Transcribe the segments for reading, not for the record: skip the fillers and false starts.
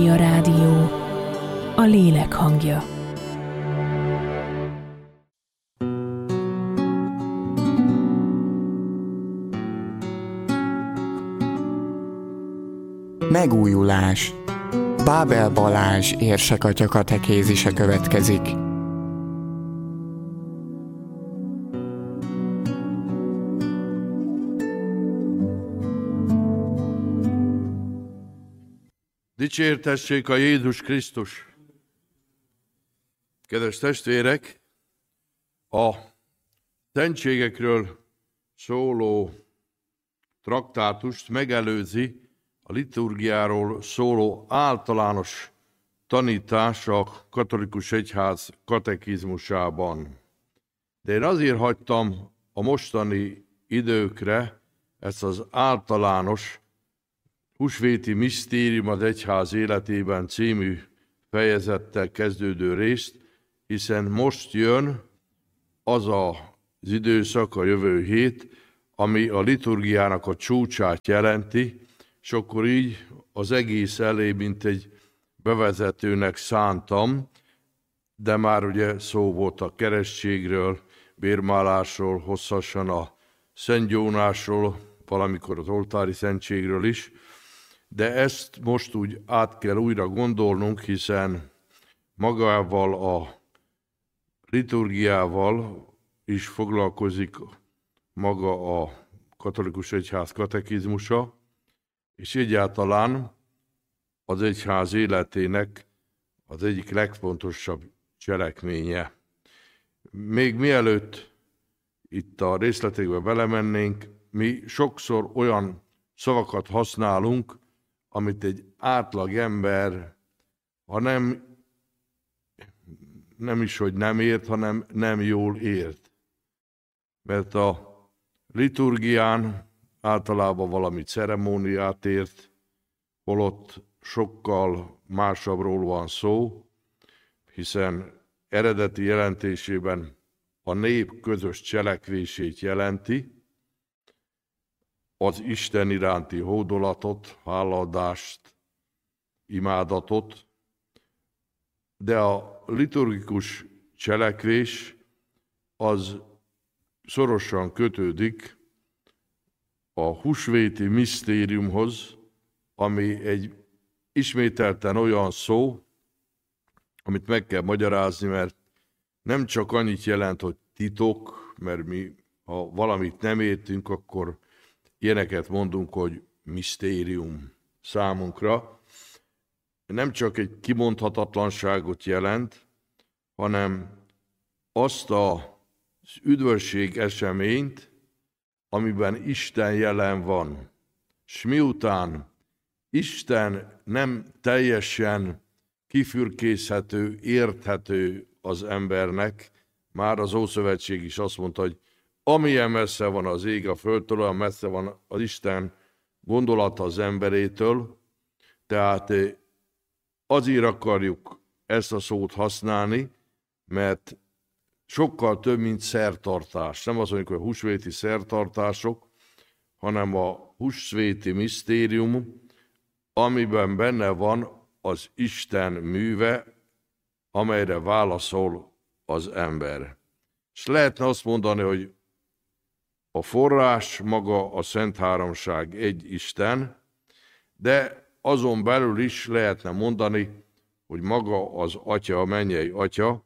A rádió, a lélek hangja. Megújulás. Bábel Balázs érsekatya katekézise következik. Dicsértessék a Jézus Krisztus! Kedves testvérek, a szentségekről szóló traktátust megelőzi a liturgiáról szóló általános tanítás a katolikus egyház katekizmusában. De én azért hagytam a mostani időkre ezt az általános húsvéti misztérium az egyház életében című fejezettel kezdődő részt, hiszen most jön az az időszak, a jövő hét, ami a liturgiának a csúcsát jelenti, és akkor így az egész elé, mint egy bevezetőnek szántam, de már ugye szó volt a keresztségről, bérmálásról, hosszasan a szentgyónásról, valamikor az oltári szentségről is, de ezt most úgy át kell újra gondolnunk, hiszen magával a liturgiával is foglalkozik maga a katolikus egyház katekizmusa, és egyáltalán az egyház életének az egyik legfontosabb cselekménye. Még mielőtt itt a részletekbe belemennénk, mi sokszor olyan szavakat használunk, amit egy átlag ember, ha nem is, hogy nem ért, hanem nem jól ért. Mert a liturgián általában valami ceremóniát ért, holott sokkal másabbról van szó, hiszen eredeti jelentésében a nép közös cselekvését jelenti, az Isten iránti hódolatot, hálaadást, imádatot, de a liturgikus cselekvés az szorosan kötődik a húsvéti misztériumhoz, ami egy ismételten olyan szó, amit meg kell magyarázni, mert nem csak annyit jelent, hogy titok, mert mi, ha valamit nem értünk, akkor ilyeneket mondunk, hogy misztérium számunkra. Nem csak egy kimondhatatlanságot jelent, hanem azt az üdvösség eseményt, amiben Isten jelen van. És miután Isten nem teljesen kifürkészhető, érthető az embernek, már az Ószövetség is azt mondta, hogy amilyen messze van az ég a földtől, olyan messze van az Isten gondolata az emberétől, tehát azért akarjuk ezt a szót használni, mert sokkal több, mint szertartás. Nem az mondjuk, hogy húsvéti szertartások, hanem a húsvéti misztérium, amiben benne van az Isten műve, amelyre válaszol az ember. És lehetne azt mondani, hogy a forrás maga a Szent Háromság egy Isten, de azon belül is lehetne mondani, hogy maga az Atya, a mennyei Atya,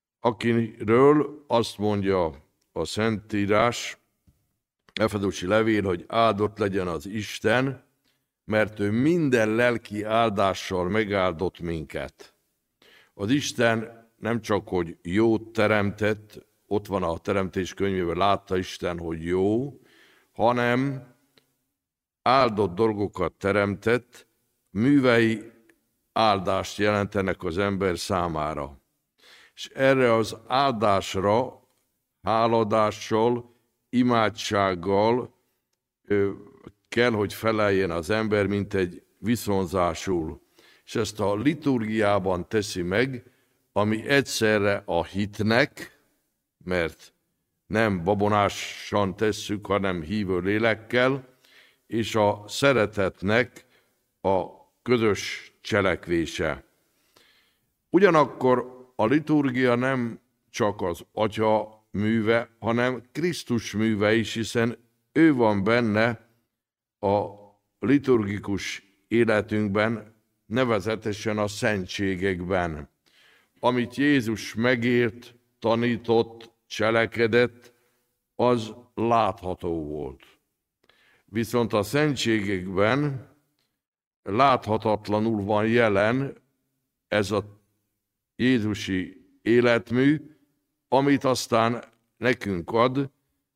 akiről azt mondja a Szentírás, Efezusi levél, hogy áldott legyen az Isten, mert ő minden lelki áldással megáldott minket. Az Isten nem csak, hogy jót teremtett, ott van a teremtés könyvében, látta Isten, hogy jó, hanem áldott dolgokat teremtett, művei áldást jelentenek az ember számára. És erre az áldásra háladással, imádsággal kell, hogy feleljen az ember, mint egy viszonzásul. És ezt a liturgiában teszi meg, ami egyszerre a hitnek, mert nem babonásan tesszük, hanem hívő lélekkel, és a szeretetnek a közös cselekvése. Ugyanakkor a liturgia nem csak az Atya műve, hanem Krisztus műve is, hiszen ő van benne a liturgikus életünkben, nevezetesen a szentségekben. Amit Jézus megért, tanított, cselekedett, az látható volt. Viszont a szentségekben láthatatlanul van jelen ez a jézusi életmű, amit aztán nekünk ad,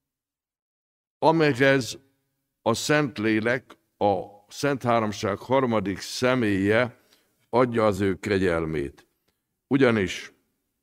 amelyhez a Szentlélek, a Szent Háromság harmadik személye adja az ő kegyelmét. Ugyanis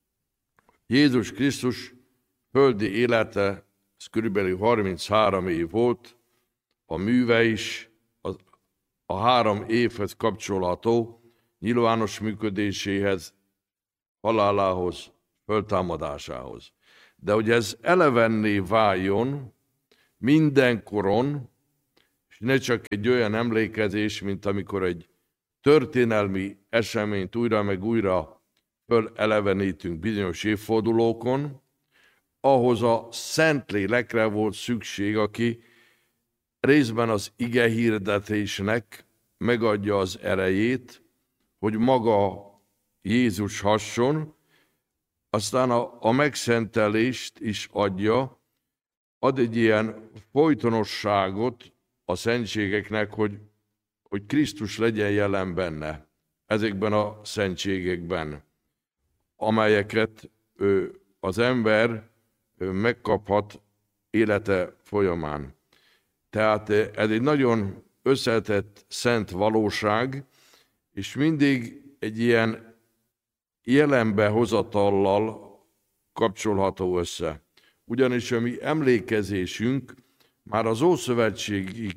Jézus Krisztus földi élete, ez körülbelül 33 év volt, a műve is a 3 évhez kapcsolható, nyilvános működéséhez, halálához, föltámadásához. De hogy ez elevenné váljon mindenkoron, és ne csak egy olyan emlékezés, mint amikor egy történelmi eseményt újra meg újra fölelevenítünk bizonyos évfordulókon, ahhoz a Szentlélekre volt szükség, aki részben az ige hirdetésnek megadja az erejét, hogy maga Jézus hasson, aztán a megszentelést is adja, ad egy ilyen folytonosságot a szentségeknek, hogy Krisztus legyen jelen benne, ezekben a szentségekben, amelyeket az ember megkaphat élete folyamán. Tehát ez egy nagyon összetett szent valóság, és mindig egy ilyen jelenbe hozatallal kapcsolható össze. Ugyanis a mi emlékezésünk már az ószövetségi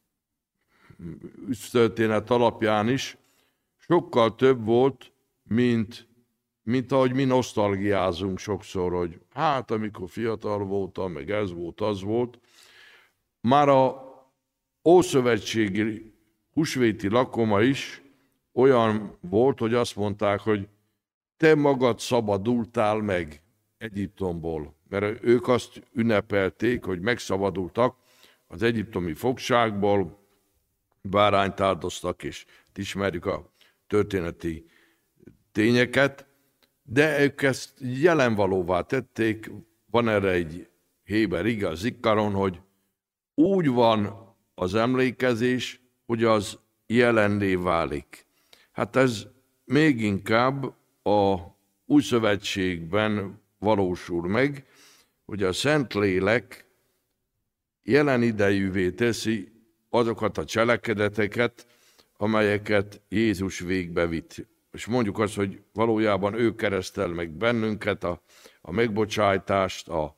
történet alapján is sokkal több volt, mint ahogy mi nosztalgiázunk sokszor, hogy hát amikor fiatal voltam, meg ez volt, az volt. Már a ószövetségi húsvéti lakoma is olyan volt, hogy azt mondták, hogy te magad szabadultál meg Egyiptomból, mert ők azt ünnepelték, hogy megszabadultak az egyiptomi fogságból, bárányt áldoztak, és ismerjük a történeti tényeket, de ők ezt jelenvalóvá tették, van erre egy héber ige az Zikkaron, hogy úgy van az emlékezés, hogy az jelenné válik. Hát ez még inkább a új szövetségben valósul meg, hogy a Szentlélek jelen idejűvé teszi azokat a cselekedeteket, amelyeket Jézus végbe vitt. És mondjuk azt, hogy valójában ő keresztel meg bennünket, a megbocsájtást, a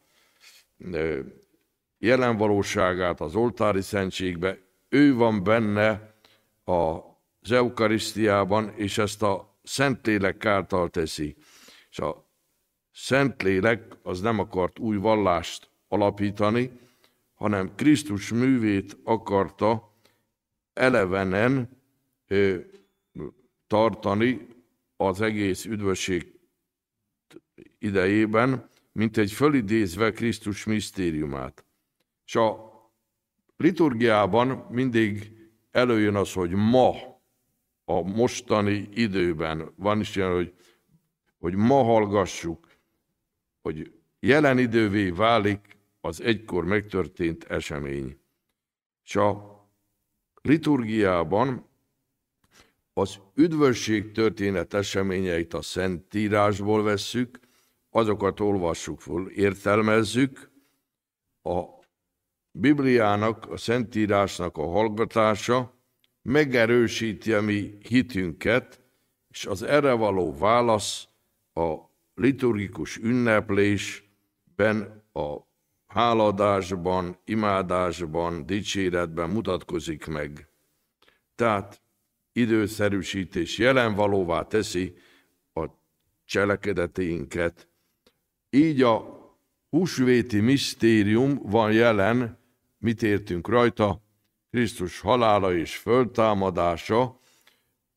jelen valóságát az oltári szentségbe. Ő van benne az eukarisztiában, és ezt a Szentlélek által teszi. És a Szentlélek az nem akart új vallást alapítani, hanem Krisztus művét akarta elevenen tartani az egész üdvösség idejében, mint egy fölidézve Krisztus misztériumát. És a liturgiában mindig előjön az, hogy ma, a mostani időben van is ilyen, hogy ma hallgassuk, hogy jelen idővé válik az egykor megtörtént esemény. És a liturgiában az üdvösség történet eseményeit a Szentírásból vesszük, azokat olvassuk föl, értelmezzük. A Bibliának, a Szentírásnak a hallgatása megerősíti a mi hitünket, és az erre való válasz a liturgikus ünneplésben, a háladásban, imádásban, dicséretben mutatkozik meg. Tehát időszerűsítés jelenvalóvá teszi a cselekedeteinket. Így a húsvéti misztérium van jelen, mit értünk rajta? Krisztus halála és föltámadása,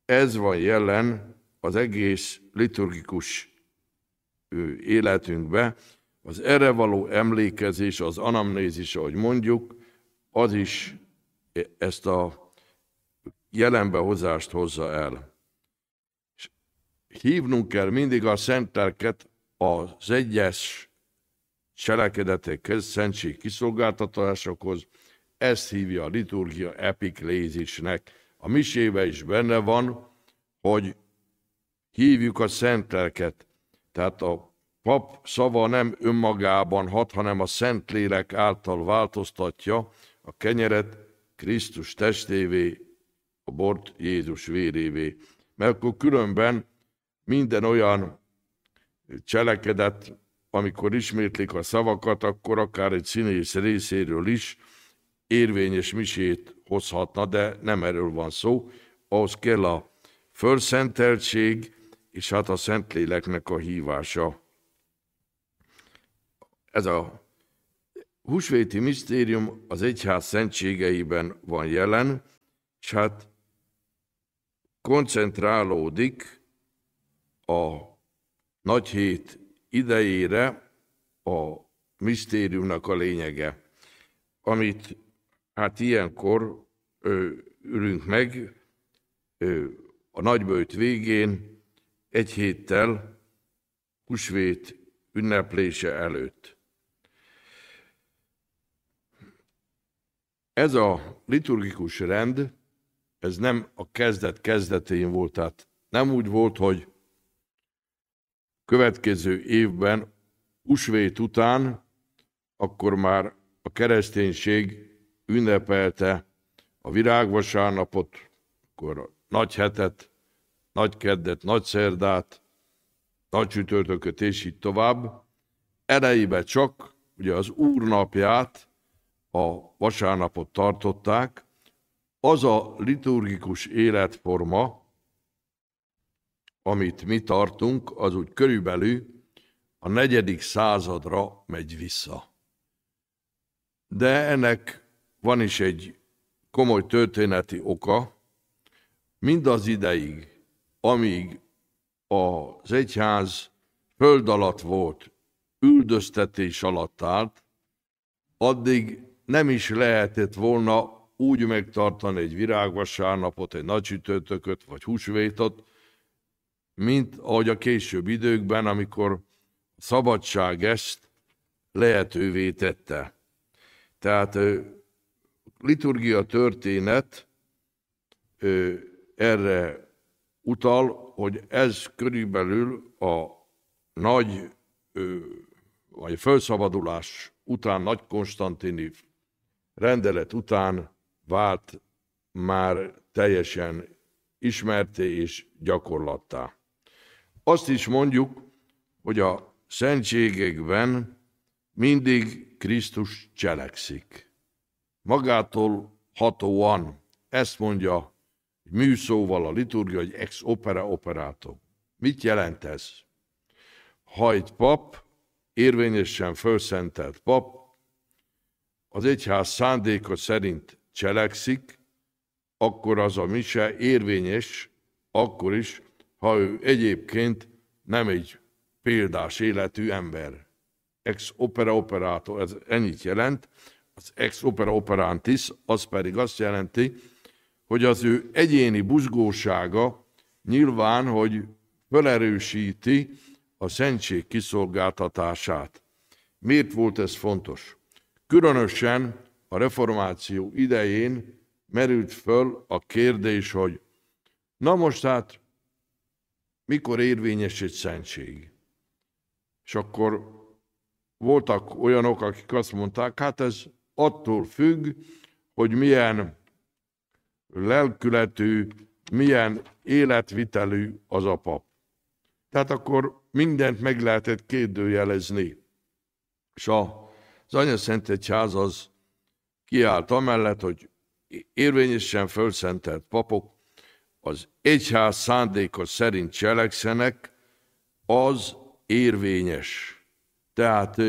ez van jelen az egész liturgikus életünkben. Az erre való emlékezés, az anamnézis, ahogy mondjuk, az is ezt a jelenbehozást hozza el. És hívnunk kell mindig a szent lelket az egyes cselekedetekhez, szentség kiszolgáltatásokhoz. Ezt hívja a liturgia epiklézisnek. A misébe is benne van, hogy hívjuk a szent lelket. Tehát a pap szava nem önmagában hat, hanem a Szentlélek által változtatja a kenyeret Krisztus testévé, a bort Jézus vérévé. Mert akkor különben minden olyan cselekedet, amikor ismétlik a szavakat, akkor akár egy színész részéről is érvényes misét hozhatna, de nem erről van szó. Ahhoz kell a fölszenteltség, és hát a Szentléleknek a hívása. Ez a húsvéti misztérium az egyház szentségeiben van jelen, és hát koncentrálódik a nagyhét idejére a misztériumnak a lényege, amit hát ilyenkor ülünk meg a nagyböjt végén, egy héttel húsvét ünneplése előtt. Ez a liturgikus rend, ez nem a kezdetén volt, tehát nem úgy volt, hogy következő évben, húsvét után, akkor már a kereszténység ünnepelte a virágvasárnapot, akkor a nagyhetet, nagykeddet, nagyszerdát, nagycsütörtököt és így tovább. Elejében csak ugye az Úr napját, a vasárnapot tartották. Az a liturgikus életforma, amit mi tartunk, az úgy körülbelül a 4. századra megy vissza. De ennek van is egy komoly történeti oka. Mindaz ideig, amíg az egyház föld alatt volt, üldöztetés alatt állt, addig nem is lehetett volna úgy megtartani egy virágvasárnapot, egy nagycsütörtököt vagy húsvétot, mint ahogy a később időkben, amikor a szabadság ezt lehetővé tette. Tehát liturgia történet erre utal, hogy ez körülbelül a nagy vagy felszabadulás után, Nagy Konstantini rendelet után vált már teljesen ismerté és gyakorlattá. Azt is mondjuk, hogy a szentségekben mindig Krisztus cselekszik. Magától hatóan, ezt mondja műszóval a liturgia, hogy ex opere operato. Mit jelent ez? Ha egy pap, érvényesen fölszentelt pap, az egyház szándéka szerint cselekszik, akkor az a mise érvényes, akkor is, ha ő egyébként nem egy példás életű ember. Ex opere operato, ez ennyit jelent. Az ex opere operantis, az pedig azt jelenti, hogy az ő egyéni buzgósága nyilván, hogy felerősíti a szentség kiszolgáltatását. Miért volt ez fontos? Különösen a reformáció idején merült föl a kérdés, hogy na most hát mikor érvényes egy szentség? És akkor voltak olyanok, akik azt mondták, hát ez attól függ, hogy milyen lelkületű, milyen életvitelű az a pap. Tehát akkor mindent meg lehetett kérdőjelezni. És az Anyaszentegyház az kiállt amellett, hogy érvényesen fölszentelt papok az egyház szándéka szerint cselekszenek, az érvényes. Tehát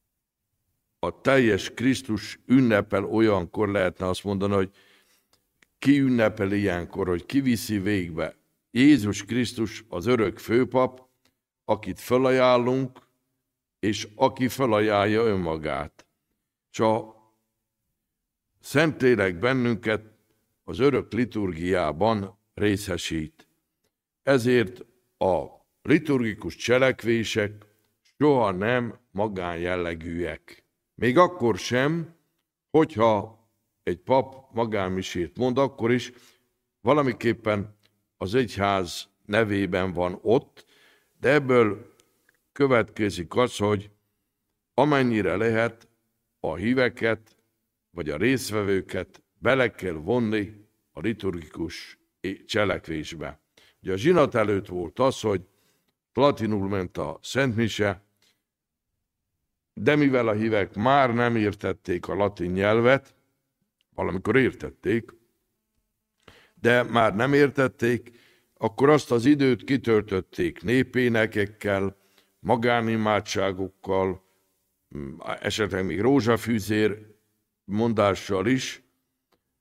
a teljes Krisztus ünnepel olyankor lehetne azt mondani, hogy ki ünnepel ilyenkor, hogy ki viszi végbe? Jézus Krisztus az örök főpap, akit felajánlunk, és aki felajánlja önmagát. És a Szentlélek bennünket az örök liturgiában részesít. Ezért a liturgikus cselekvések soha nem magánjellegűek. Még akkor sem, hogyha egy pap magánmisét mond, akkor is valamiképpen az egyház nevében van ott, de ebből következik az, hogy amennyire lehet a híveket, vagy a résztvevőket bele kell vonni a liturgikus cselekvésbe. Ugye a zsinat előtt volt az, hogy latinul ment a szentmise, de mivel a hívek már nem értették a latin nyelvet, valamikor értették, de már nem értették, akkor azt az időt kitöltötték népénekekkel, magánimádságokkal, esetleg még rózsafűzér mondással is,